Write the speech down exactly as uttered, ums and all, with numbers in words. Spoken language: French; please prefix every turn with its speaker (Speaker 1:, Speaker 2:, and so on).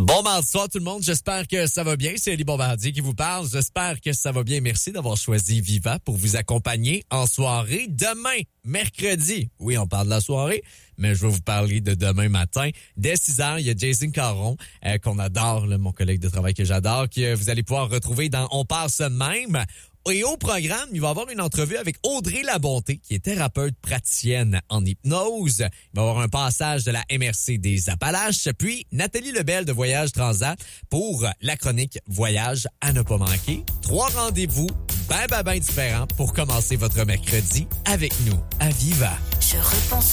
Speaker 1: Bon mardi soir tout le monde, j'espère que ça va bien. C'est Elie Bombardier qui vous parle. J'espère que ça va bien. Merci d'avoir choisi Viva pour vous accompagner en soirée. Demain, mercredi, oui, on parle de la soirée, mais je vais vous parler de demain matin. Dès six heures, il y a Jason Caron, euh, qu'on adore, là, mon collègue de travail que j'adore, que vous allez pouvoir retrouver dans On passe même. Et au programme, il va y avoir une entrevue avec Audrey Labonté, qui est thérapeute praticienne en hypnose. Il va y avoir un passage de la M R C des Appalaches, puis Nathalie Lebel de Voyage Transat pour la chronique Voyage à ne pas manquer. Trois rendez-vous ben, ben, ben différents pour commencer votre mercredi avec nous à Viva.
Speaker 2: Je repense